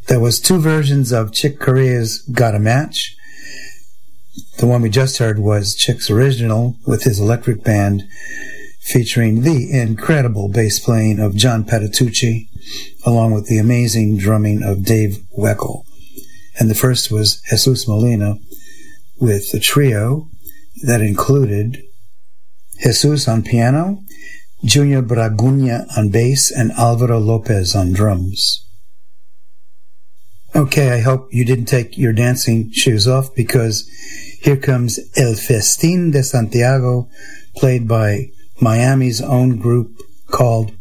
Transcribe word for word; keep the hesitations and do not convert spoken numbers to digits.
There was two versions of Chick Corea's Got a Match. The one we just heard was Chick's original with his electric band, featuring the incredible bass playing of John Patitucci, along with the amazing drumming of Dave Weckl. And the first was Jesus Molina with a trio that included Jesus on piano, Junior Bragunya on bass, and Alvaro Lopez on drums. Okay, I hope you didn't take your dancing shoes off, because here comes El Festín de Santiago, played by Miami's own group called